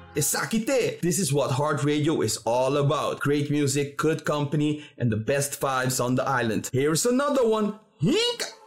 Esakite. This is what Heart Radio is all about. Great music, good company, and the best vibes on the island. Here's another one. Hink!